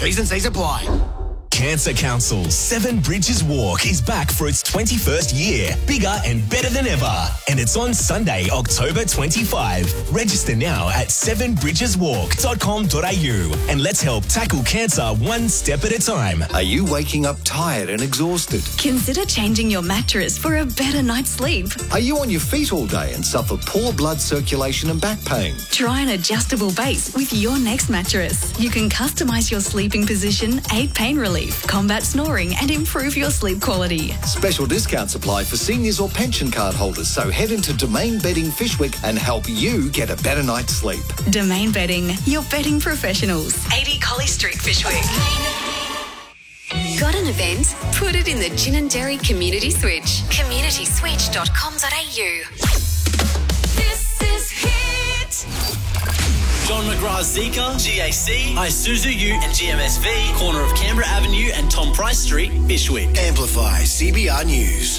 T's and C's apply. Cancer Council 7 Bridges Walk is back for its 21st year, bigger and better than ever. And it's on Sunday, October 25. Register now at 7bridgeswalk.com.au and let's help tackle cancer one step at a time. Are you waking up tired and exhausted? Consider changing your mattress for a better night's sleep. Are you on your feet all day and suffer poor blood circulation and back pain? Try an adjustable base with your Next mattress. You can customise your sleeping position, aid pain relief, combat snoring and improve your sleep quality. Special discounts apply for seniors or pension card holders, so head into Domain Bedding Fishwick and help you get a better night's sleep. Domain Bedding, your bedding professionals. 80 Collie Street, Fishwick. Got an event? Put it in the Gin and Dairy Community Switch. communityswitch.com.au. This is Hit. John McGrath Zika, GAC, Isuzu U and GMSV, corner of Canberra Avenue and Tom Price Street, Bishwick. Amplify CBR News.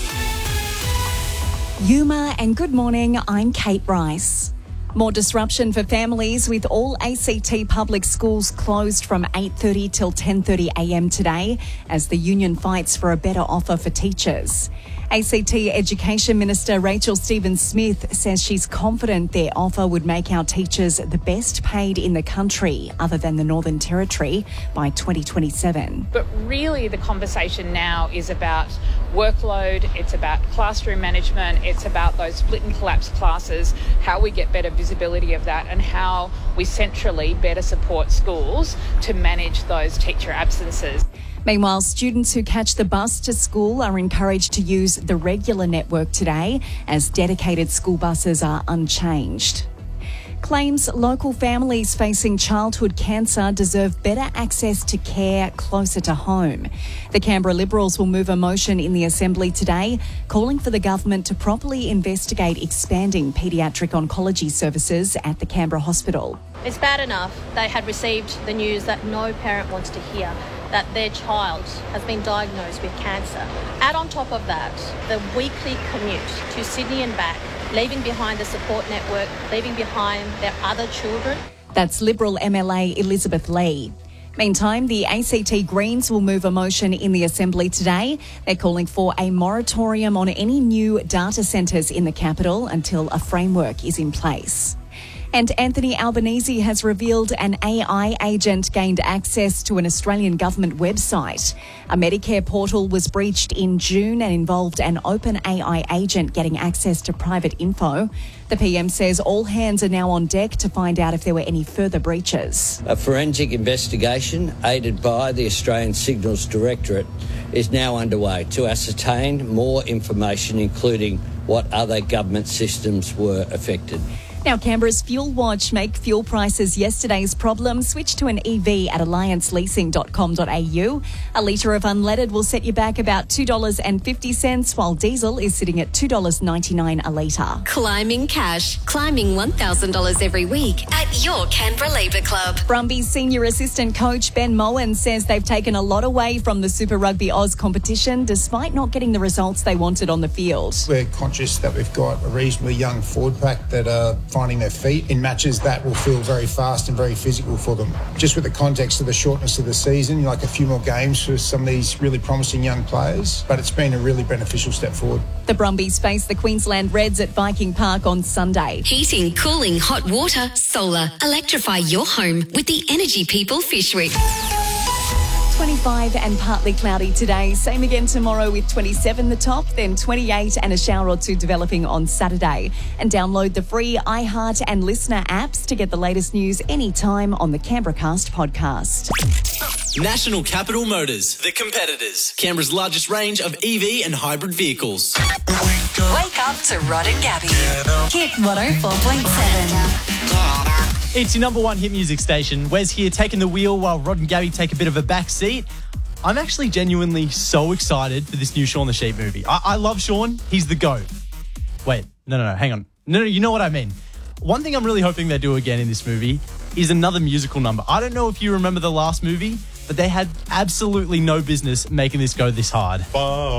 Yuma and good morning, I'm Kate Rice. More disruption for families with all ACT public schools closed from 8:30 till 10:30 a.m. today as the union fights for a better offer for teachers. ACT Education Minister Rachel Stephen-Smith says she's confident their offer would make our teachers the best paid in the country, other than the Northern Territory, by 2027. But really the conversation now is about workload, it's about classroom management, it's about those split and collapse classes, how we get better visibility of that and how we centrally better support schools to manage those teacher absences. Meanwhile, students who catch the bus to school are encouraged to use the regular network today as dedicated school buses are unchanged. Claims local families facing childhood cancer deserve better access to care closer to home. The Canberra Liberals will move a motion in the Assembly today calling for the government to properly investigate expanding paediatric oncology services at the Canberra Hospital. It's bad enough they had received the news that no parent wants to hear, that their child has been diagnosed with cancer. Add on top of that the weekly commute to Sydney and back, leaving behind the support network, leaving behind their other children. That's Liberal MLA Elizabeth Lee. Meantime, the ACT Greens will move a motion in the Assembly today. They're calling for a moratorium on any new data centres in the capital until a framework is in place. And Anthony Albanese has revealed an AI agent gained access to an Australian government website. A Medicare portal was breached in June and involved an open AI agent getting access to private info. The PM says all hands are now on deck to find out if there were any further breaches. A forensic investigation, aided by the Australian Signals Directorate, is now underway to ascertain more information, including what other government systems were affected. Now, Canberra's Fuel Watch make fuel prices yesterday's problem. Switch to an EV at allianceleasing.com.au. A litre of unleaded will set you back about $2.50, while diesel is sitting at $2.99 a litre. Climbing cash. Climbing $1,000 every week at your Canberra Labour Club. Brumbies senior assistant coach Ben Moen says they've taken a lot away from the Super Rugby Oz competition despite not getting the results they wanted on the field. We're conscious that we've got a reasonably young forward pack that are finding their feet in matches that will feel very fast and very physical for them. Just with the context of the shortness of the season, like a few more games for some of these really promising young players, but it's been a really beneficial step forward. The Brumbies face the Queensland Reds at Viking Park on Sunday. Heating, cooling, hot water, solar. Electrify your home with the Energy People Fishwick. 25 and partly cloudy today. Same again tomorrow with 27 the top, then 28 and a shower or two developing on Saturday. And download the free iHeart and Listener apps to get the latest news anytime on the Canberracast podcast. National Capital Motors, the competitors. Canberra's largest range of EV and hybrid vehicles. Wake up to Rod and Gabby. Hit 104.7. It's your number one hit music station. Wes here taking the wheel while Rod and Gabby take a bit of a back seat. I'm actually genuinely so excited for this new Shaun the Sheep movie. I love Shaun. He's the GOAT. Wait, no, hang on. No, you know what I mean. One thing I'm really hoping they do again in this movie is another musical number. I don't know if you remember the last movie, but they had absolutely no business making this go this hard.